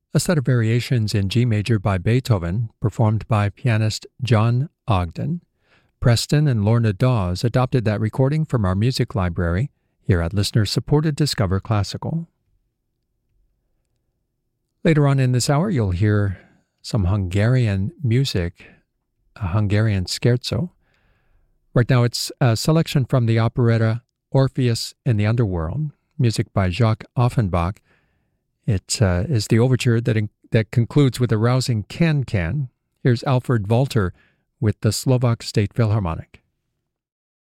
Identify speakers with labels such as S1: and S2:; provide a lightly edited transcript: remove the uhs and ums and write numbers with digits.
S1: a set of variations in G major by Beethoven, performed by pianist John Ogden. Preston and Lorna Dawes adopted that recording from our music library here at listener-supported Discover Classical. Later on in this hour, you'll hear some Hungarian music, a Hungarian scherzo. Right now, it's a selection from the operetta Orpheus in the Underworld, music by Jacques Offenbach. It is the overture that concludes with a rousing can-can. Here's Alfred Walter with the Slovak State Philharmonic.